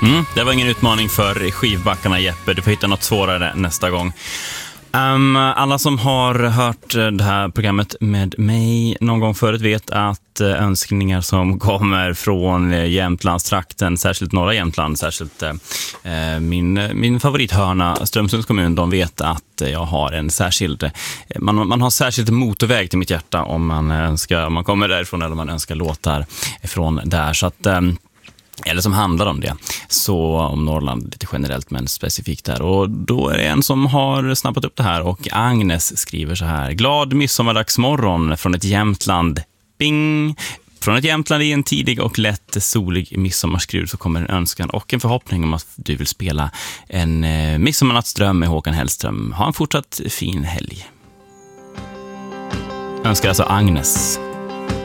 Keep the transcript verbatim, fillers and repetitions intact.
Mm, det var ingen utmaning för skivbackarna, Jeppe. Du får hitta något svårare nästa gång. Um, alla som har hört det här programmet med mig någon gång förut vet att uh, önskningar som kommer från uh, Jämtlandstrakten, särskilt norra Jämtland, särskilt uh, min, min favorithörna Strömsunds kommun, de vet att uh, jag har en särskild, uh, man, man har särskilt motorväg till mitt hjärta om man önskar, om man kommer därifrån eller man önskar låtar från där, så att um, eller som handlar om det, så om Norrland lite generellt men specifikt där. Och då är det en som har snappat upp det här, och Agnes skriver så här: glad midsommardagsmorgon från ett Jämtland, bing! Från ett Jämtland i en tidig och lätt solig midsommarskrud så kommer en önskan och en förhoppning om att du vill spela en eh, midsommarnattsdröm med Håkan Hellström. Ha en fortsatt fin helg. Önskar alltså Agnes.